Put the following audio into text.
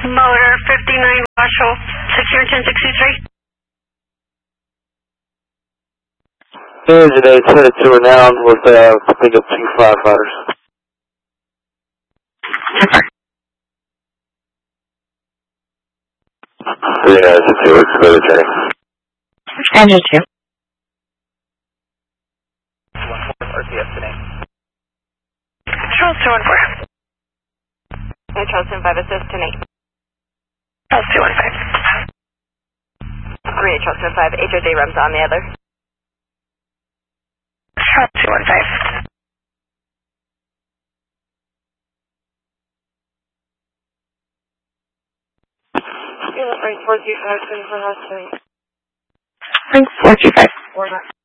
Motor 59 Washoe, secure 1063. Engine 822 renowned with pick up 2 firefighters. Yeah, it's military. Engine 2. RTF today. Charles 214. Hey, Charles 5 assist to Nate. Charles 215. 3 Charles 5, HOJ runs on the other. Charles 215. Unit range 425, 24 hours tonight. Rank 425.